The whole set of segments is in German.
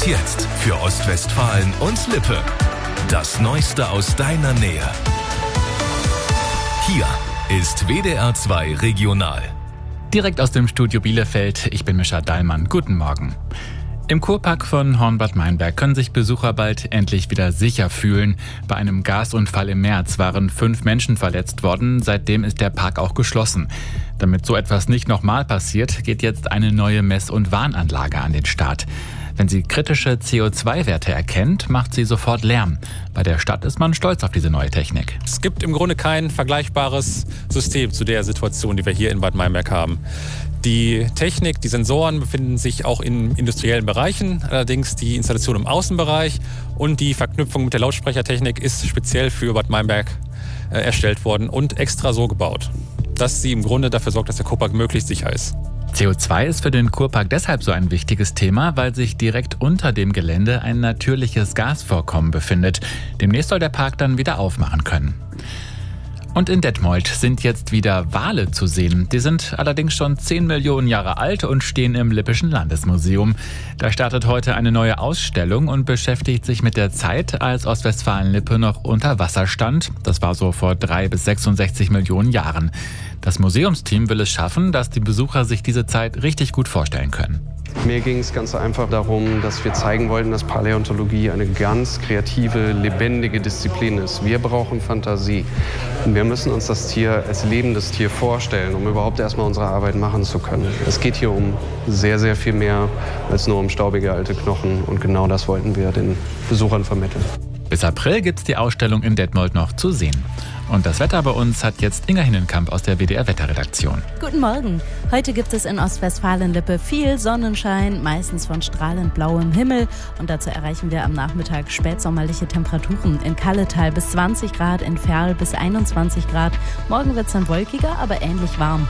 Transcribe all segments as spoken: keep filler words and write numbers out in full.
Und jetzt für Ostwestfalen und Lippe. Das Neueste aus deiner Nähe. Hier ist W D R zwei Regional. Direkt aus dem Studio Bielefeld, ich bin Mischa Dallmann. Guten Morgen. Im Kurpark von Hornbad Meinberg können sich Besucher bald endlich wieder sicher fühlen. Bei einem Gasunfall im März waren fünf Menschen verletzt worden. Seitdem ist der Park auch geschlossen. Damit so etwas nicht nochmal passiert, geht jetzt eine neue Mess- und Warnanlage an den Start. Wenn sie kritische C O zwei Werte erkennt, macht sie sofort Lärm. Bei der Stadt ist man stolz auf diese neue Technik. Es gibt im Grunde kein vergleichbares System zu der Situation, die wir hier in Bad Meinberg haben. Die Technik, die Sensoren befinden sich auch in industriellen Bereichen, allerdings die Installation im Außenbereich und die Verknüpfung mit der Lautsprechertechnik ist speziell für Bad Meinberg äh, erstellt worden und extra so gebaut, dass sie im Grunde dafür sorgt, dass der Kurpark möglichst sicher ist. C O zwei ist für den Kurpark deshalb so ein wichtiges Thema, weil sich direkt unter dem Gelände ein natürliches Gasvorkommen befindet. Demnächst soll der Park dann wieder aufmachen können. Und in Detmold sind jetzt wieder Wale zu sehen. Die sind allerdings schon zehn Millionen Jahre alt und stehen im Lippischen Landesmuseum. Da startet heute eine neue Ausstellung und beschäftigt sich mit der Zeit, als Ostwestfalen-Lippe noch unter Wasser stand. Das war so vor drei bis sechsundsechzig Millionen Jahren. Das Museumsteam will es schaffen, dass die Besucher sich diese Zeit richtig gut vorstellen können. Mir ging es ganz einfach darum, dass wir zeigen wollten, dass Paläontologie eine ganz kreative, lebendige Disziplin ist. Wir brauchen Fantasie. Wir müssen uns das Tier als lebendes Tier vorstellen, um überhaupt erstmal unsere Arbeit machen zu können. Es geht hier um sehr, sehr viel mehr als nur um staubige alte Knochen. Und genau das wollten wir den Besuchern vermitteln. Bis April gibt's die Ausstellung in Detmold noch zu sehen. Und das Wetter bei uns hat jetzt Inga Hinnenkamp aus der W D R-Wetterredaktion. Guten Morgen. Heute gibt es in Ostwestfalen-Lippe viel Sonnenschein, meistens von strahlend blauem Himmel. Und dazu erreichen wir am Nachmittag spätsommerliche Temperaturen. In Kalletal bis zwanzig Grad, in Ferl bis einundzwanzig Grad. Morgen wird es dann wolkiger, aber ähnlich warm.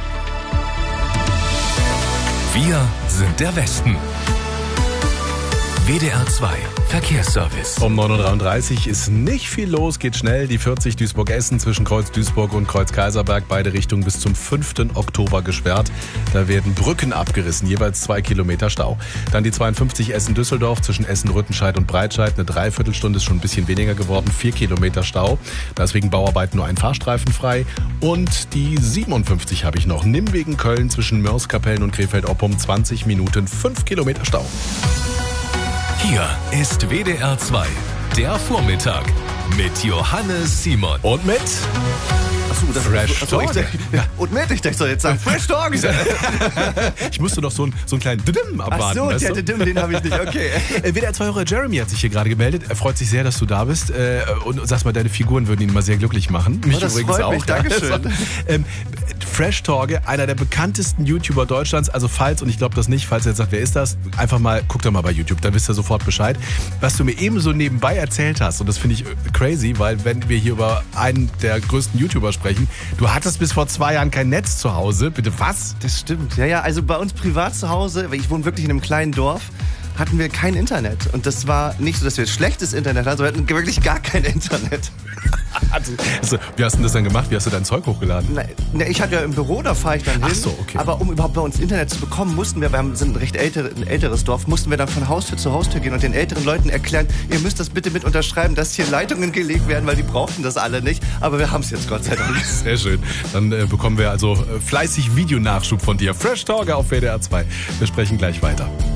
Wir sind der Westen. W D R zwei Verkehrsservice. Um neun Uhr dreiunddreißig ist nicht viel los, geht schnell. Die vierzig Duisburg-Essen zwischen Kreuz Duisburg und Kreuz Kaiserberg, beide Richtungen bis zum fünften Oktober gesperrt. Da werden Brücken abgerissen, jeweils zwei Kilometer Stau. Dann die zweiundfünfzig Essen-Düsseldorf zwischen Essen-Rüttenscheid und Breitscheid. Eine Dreiviertelstunde ist schon ein bisschen weniger geworden, vier Kilometer Stau. Da ist wegen Bauarbeiten nur ein Fahrstreifen frei. Und die siebenundfünfzig habe ich noch. Nimwegen-Köln zwischen Mörs-Kapellen und Krefeld-Oppum, zwanzig Minuten, fünf Kilometer Stau. Hier ist W D R zwei, der Vormittag mit Johannes Simon. Und mit Achso, das Fresh achso, ich Talk. dachte, ja. Und mit, ich dachte, soll jetzt sagen Fresh Talk. Ich musste doch so einen, so einen kleinen Didim abwarten. Achso, weißt der du? Didim, den habe ich nicht, okay. Äh, W D R zwei-Hörer Jeremy hat sich hier gerade gemeldet. Er freut sich sehr, dass du da bist. Äh, und sagst mal, deine Figuren würden ihn mal sehr glücklich machen. Mich Oh, das übrigens freut auch. mich, Dankeschön. ähm, Fresh Torge, einer der bekanntesten YouTuber Deutschlands. Also falls, und ich glaube das nicht, falls ihr jetzt sagt, wer ist das? Einfach mal, guck doch mal bei YouTube, dann wisst ihr sofort Bescheid. Was du mir eben so nebenbei erzählt hast, und das finde ich crazy, weil wenn wir hier über einen der größten YouTuber sprechen, du hattest bis vor zwei Jahren kein Netz zu Hause. Bitte was? Das stimmt. Ja, ja, also bei uns privat zu Hause, weil ich wohne wirklich in einem kleinen Dorf, hatten wir kein Internet. Und das war nicht so, dass wir schlechtes Internet hatten, sondern wir hatten wirklich gar kein Internet. Also, also, wie hast du das dann gemacht? Wie hast du dein Zeug hochgeladen? Na, na, ich hatte ja im Büro, da fahre ich dann hin. Ach so, okay. Aber um überhaupt bei uns Internet zu bekommen, mussten wir, wir haben- sind ein recht ältere, ein älteres Dorf, mussten wir dann von Haustür zu Haustür gehen und den älteren Leuten erklären, ihr müsst das bitte mit unterschreiben, dass hier Leitungen gelegt werden, weil die brauchten das alle nicht. Aber wir haben es jetzt, Gott sei Dank. Sehr schön. Dann äh, bekommen wir also äh, fleißig Videonachschub von dir. Fresh Talker auf W D R zwei. Wir sprechen gleich weiter.